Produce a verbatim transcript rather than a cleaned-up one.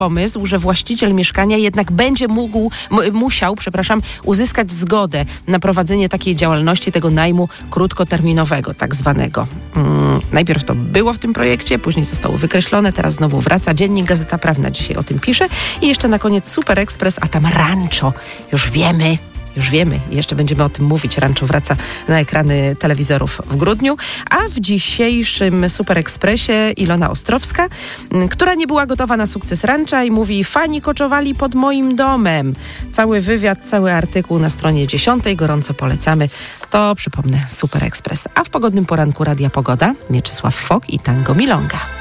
pomysł, że właściciel mieszkania jednak będzie mógł, m- musiał, przepraszam, uzyskać zgodę na prowadzenie takiej działalności, tego najmu krótkoterminowego, tak zwanego. Hmm, najpierw to było w tym projekcie, później zostało wykreślone, teraz znowu wraca. Dziennik Gazeta Prawna dzisiaj o tym pisze. I jeszcze na koniec Super Express, a tam Rancho. Już wiemy, Już wiemy, jeszcze będziemy o tym mówić. Rancho wraca na ekrany telewizorów w grudniu. A w dzisiejszym Super Expressie Ilona Ostrowska, która nie była gotowa na sukces Rancha i mówi: fani koczowali pod moim domem. Cały wywiad, cały artykuł na stronie dziesiątej. Gorąco polecamy. To, przypomnę, Super Express. A w pogodnym poranku Radia Pogoda Mieczysław Fok i Tango Milonga.